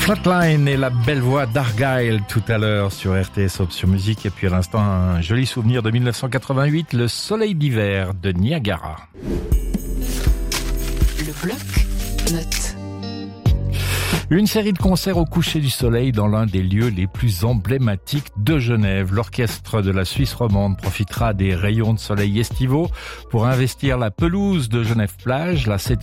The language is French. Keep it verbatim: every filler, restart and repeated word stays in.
Flatline et la belle voix d'Argyle tout à l'heure sur R T S Option Musique. Et puis à l'instant, un joli souvenir de mille neuf cent quatre-vingt-huit, le soleil d'hiver de Niagara. Le bloc-notes. Une série de concerts au coucher du soleil dans l'un des lieux les plus emblématiques de Genève. L'orchestre de la Suisse romande profitera des rayons de soleil estivaux pour investir la pelouse de Genève-Plage. La septième